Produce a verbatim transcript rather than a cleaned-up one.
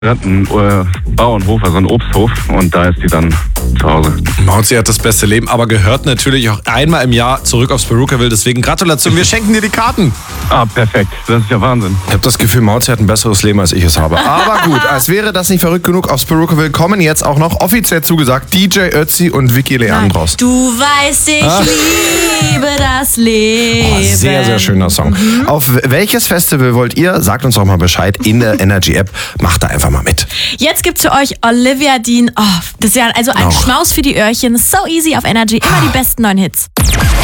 hat einen äh, Bauernhof, also einen Obsthof, und da ist die dann zu Hause. Mauzi hat das beste Leben, aber gehört natürlich auch einmal im Jahr zurück aufs Perucaville. Deswegen Gratulation, wir schenken dir die Karten. Ah, perfekt. Das ist ja Wahnsinn. Ich habe das Gefühl, Mauzi hat ein besseres Leben, als ich es habe. Aber gut, als wäre das nicht verrückt genug, aufs Perucaville kommen jetzt auch noch offiziell zugesagt D J Ötzi und Vicky Leandros. Du weißt, ich Ah. liebe das Leben. Oh, sehr, sehr schöner Song. Mhm. Auf welches Festival wollt ihr? Sagt uns doch mal Bescheid in der Energy-App. Macht da einfach mal mit. Jetzt gibt's für euch Olivia Dean. Oh, das ist ja also ein Oh. Schmaus für die Öhrchen. So easy auf Energy. Immer die besten neuen Hits.